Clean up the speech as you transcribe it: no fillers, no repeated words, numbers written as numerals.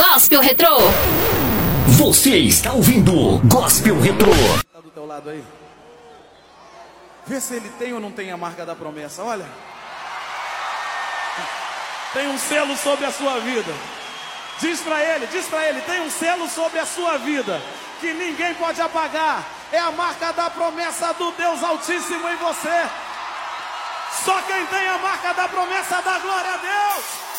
Gospel Retrô. Você está ouvindo Gospel Retrô. Tá do teu lado aí? Vê se ele tem ou não tem a marca da promessa, olha. Tem um selo sobre a sua vida. Diz pra ele, tem um selo sobre a sua vida que ninguém pode apagar. É a marca da promessa do Deus Altíssimo em você. Só quem tem a marca da promessa dá glória a Deus.